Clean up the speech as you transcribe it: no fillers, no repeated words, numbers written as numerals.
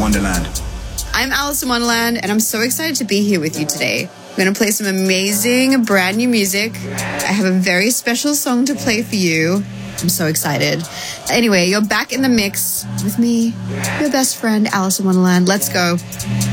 Wonderland. I'm Alice in Wonderland, and I'm so excited to be here with you today. We're going to play some amazing brand new music. I have a very special song to play for you. I'm so excited. Anyway, you're back in the mix with me, your best friend, Alice in Wonderland. Let's go.